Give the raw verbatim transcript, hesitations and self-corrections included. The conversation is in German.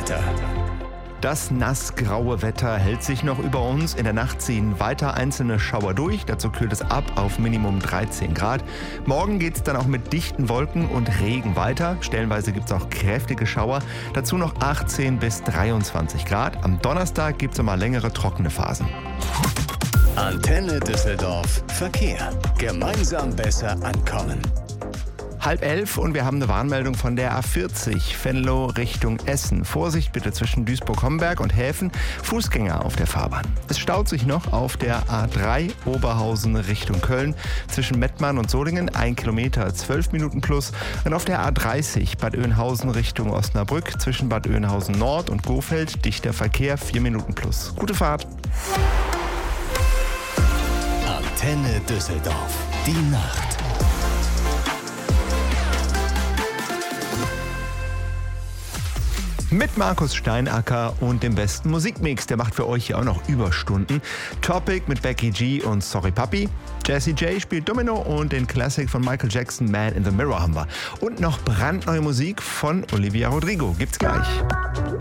Wetter. Das nassgraue Wetter hält sich noch über uns. In der Nacht ziehen weiter einzelne Schauer durch. Dazu kühlt es ab auf Minimum dreizehn Grad. Morgen geht es dann auch mit dichten Wolken und Regen weiter. Stellenweise gibt es auch kräftige Schauer. Dazu noch achtzehn bis dreiundzwanzig Grad. Am Donnerstag gibt es mal längere trockene Phasen. Antenne Düsseldorf. Verkehr. Gemeinsam besser ankommen. Halb elf und wir haben eine Warnmeldung von der A vierzig, Venlo Richtung Essen. Vorsicht bitte zwischen Duisburg-Homberg und Häfen, Fußgänger auf der Fahrbahn. Es staut sich noch auf der A drei Oberhausen Richtung Köln zwischen Mettmann und Solingen, ein Kilometer, zwölf Minuten plus. Und auf der A dreißig Bad Oeynhausen Richtung Osnabrück zwischen Bad Oeynhausen Nord und Gofeld, dichter Verkehr, vier Minuten plus. Gute Fahrt. Antenne Düsseldorf. Die Nacht. Mit Markus Steinacker und dem besten Musikmix. Der macht für euch hier auch noch Überstunden. Topic mit Becky G und Sorry Papi. Jessie J spielt Domino und den Classic von Michael Jackson, Man in the Mirror haben wir. Und noch brandneue Musik von Olivia Rodrigo. Gibt's gleich.